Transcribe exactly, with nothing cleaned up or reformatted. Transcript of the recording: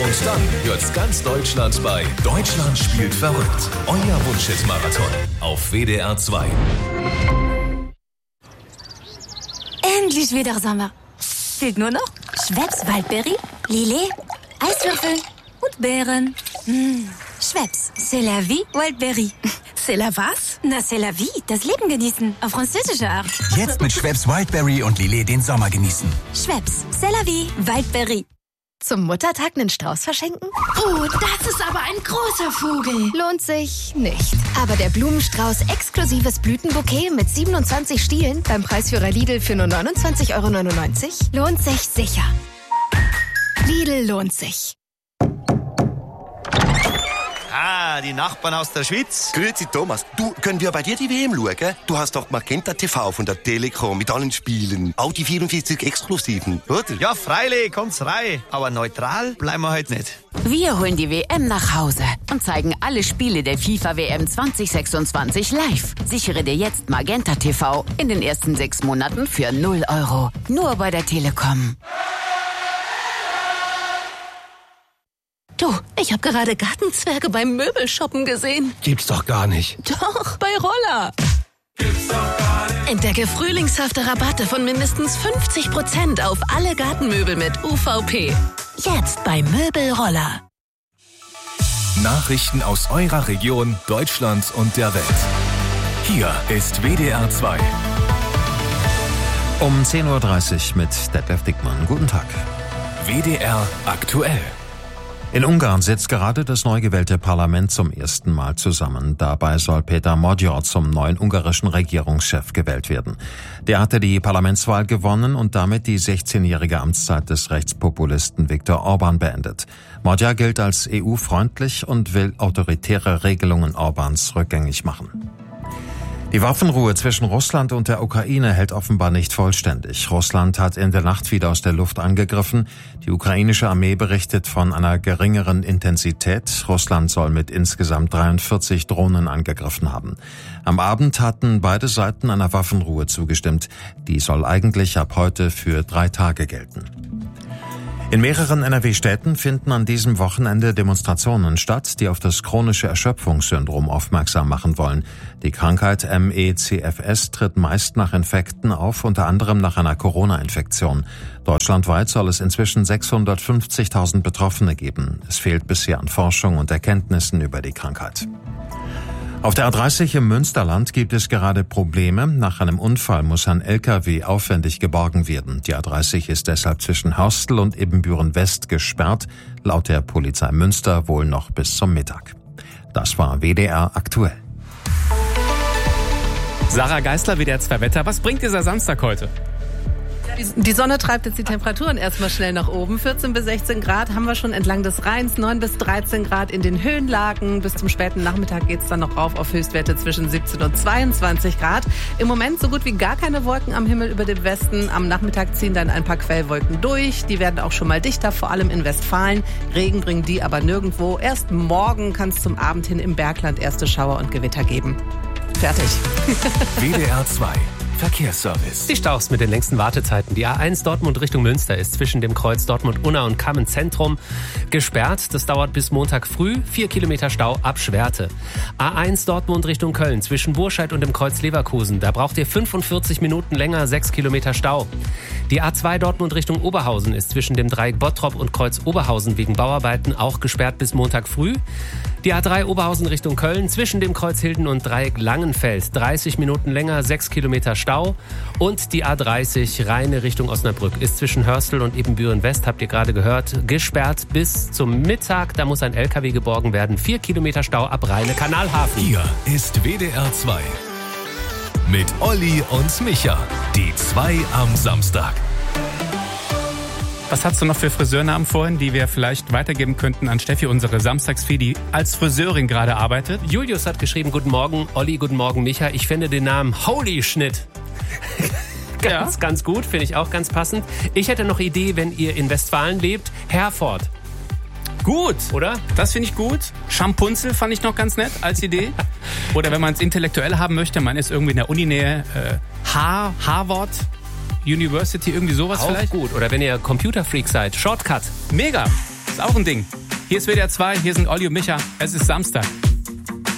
Und dann hört's ganz Deutschland bei Deutschland spielt verrückt. Euer Wunschhit-Marathon auf W D R zwei. Endlich wieder Sommer. Fehlt nur noch Schweppes Waldberry, Lillet, Eiswürfel und Beeren. Mmh. Schweppes, c'est la vie, Waldberry. C'est la was? Na, c'est la vie, das Leben genießen, auf französische Art. Jetzt mit Schweppes Wildberry und Lillet den Sommer genießen. Schweppes, c'est la vie, Waldberry. Zum Muttertag einen Strauß verschenken? Oh, das ist aber ein großer Vogel. Lohnt sich nicht. Aber der Blumenstrauß exklusives Blütenbouquet mit siebenundzwanzig Stielen beim Preisführer Lidl für nur neunundzwanzig Euro neunundneunzig lohnt sich sicher. Lidl lohnt sich. Ah, die Nachbarn aus der Schweiz. Grüezi Thomas, du, können wir bei dir die W M schauen? Du hast doch Magenta T V von der Telekom mit allen Spielen. Auch die vierundvierzig Exklusiven, oder? Ja, freilich, kommt's rein. Aber neutral bleiben wir heute nicht. Wir holen die W M nach Hause und zeigen alle Spiele der FIFA W M zwanzig sechsundzwanzig live. Sichere dir jetzt Magenta T V in den ersten sechs Monaten für null Euro. Nur bei der Telekom. Du, ich habe gerade Gartenzwerge beim Möbelshoppen gesehen. Gibt's doch gar nicht. Doch, bei Roller. Gibt's doch gar nicht. Entdecke frühlingshafte Rabatte von mindestens fünfzig Prozent auf alle Gartenmöbel mit U V P. Jetzt bei Möbelroller. Nachrichten aus eurer Region, Deutschland und der Welt. Hier ist W D R zwei. Um zehn Uhr dreißig mit Detlef Dickmann. Guten Tag. W D R aktuell. In Ungarn sitzt gerade das neu gewählte Parlament zum ersten Mal zusammen. Dabei soll Péter Magyar zum neuen ungarischen Regierungschef gewählt werden. Der hatte die Parlamentswahl gewonnen und damit die sechzehnjährige Amtszeit des Rechtspopulisten Viktor Orbán beendet. Magyar gilt als E U-freundlich und will autoritäre Regelungen Orbáns rückgängig machen. Die Waffenruhe zwischen Russland und der Ukraine hält offenbar nicht vollständig. Russland hat in der Nacht wieder aus der Luft angegriffen. Die ukrainische Armee berichtet von einer geringeren Intensität. Russland soll mit insgesamt dreiundvierzig Drohnen angegriffen haben. Am Abend hatten beide Seiten einer Waffenruhe zugestimmt. Die soll eigentlich ab heute für drei Tage gelten. In mehreren N R W-Städten finden an diesem Wochenende Demonstrationen statt, die auf das chronische Erschöpfungssyndrom aufmerksam machen wollen. Die Krankheit M E C F S tritt meist nach Infekten auf, unter anderem nach einer Corona-Infektion. Deutschlandweit soll es inzwischen sechshundertfünfzigtausend Betroffene geben. Es fehlt bisher an Forschung und Erkenntnissen über die Krankheit. Auf der A dreißig im Münsterland gibt es gerade Probleme. Nach einem Unfall muss ein L K W aufwendig geborgen werden. Die A dreißig ist deshalb zwischen Hörstel und Ibbenbüren West gesperrt, laut der Polizei Münster wohl noch bis zum Mittag. Das war W D R aktuell. Sarah Geisler, W D R zwei Wetter. Was bringt dieser Samstag heute? Die Sonne treibt jetzt die Temperaturen erstmal schnell nach oben. vierzehn bis sechzehn Grad haben wir schon entlang des Rheins, neun bis dreizehn Grad in den Höhenlagen. Bis zum späten Nachmittag geht es dann noch rauf auf Höchstwerte zwischen siebzehn und zweiundzwanzig Grad. Im Moment so gut wie gar keine Wolken am Himmel über dem Westen. Am Nachmittag ziehen dann ein paar Quellwolken durch. Die werden auch schon mal dichter, vor allem in Westfalen. Regen bringen die aber nirgendwo. Erst morgen kann es zum Abend hin im Bergland erste Schauer und Gewitter geben. Fertig. W D R zwei. Verkehrsservice. Die Staus mit den längsten Wartezeiten. Die A eins Dortmund Richtung Münster ist zwischen dem Kreuz Dortmund-Unna und Kammen-Zentrum gesperrt. Das dauert bis Montag früh. Vier Kilometer Stau ab Schwerte. A eins Dortmund Richtung Köln zwischen Burscheid und dem Kreuz Leverkusen. Da braucht ihr fünfundvierzig Minuten länger, sechs Kilometer Stau. Die A zwei Dortmund Richtung Oberhausen ist zwischen dem Dreieck Bottrop und Kreuz Oberhausen wegen Bauarbeiten auch gesperrt bis Montag früh. Die A drei Oberhausen Richtung Köln zwischen dem Kreuz Hilden und Dreieck Langenfeld. dreißig Minuten länger, sechs Kilometer Stau. Und die A dreißig Rheine Richtung Osnabrück ist zwischen Hörstel und Ibbenbüren West, habt ihr gerade gehört, gesperrt bis zum Mittag. Da muss ein L K W geborgen werden. vier Kilometer Stau ab Rheine Kanalhafen. Hier ist W D R zwei. Mit Olli und Micha. Die zwei am Samstag. Was hast du noch für Friseurnamen vorhin, die wir vielleicht weitergeben könnten an Steffi, unsere Samstagsfee, die als Friseurin gerade arbeitet? Julius hat geschrieben, guten Morgen, Olli, guten Morgen, Micha. Ich finde den Namen Holy Schnitt ganz, ja. ganz gut, finde ich auch ganz passend. Ich hätte noch Idee, wenn ihr in Westfalen lebt, Herford. Gut, oder? Das finde ich gut. Schampunzel fand ich noch ganz nett als Idee. Oder wenn man es intellektuell haben möchte, man ist irgendwie in der Uninähe, äh, Har- Harvard University, irgendwie sowas auch vielleicht. Gut. Oder wenn ihr Computerfreak seid, Shortcut. Mega, ist auch ein Ding. Hier ist W D R zwei, hier sind Olli und Micha. Es ist Samstag.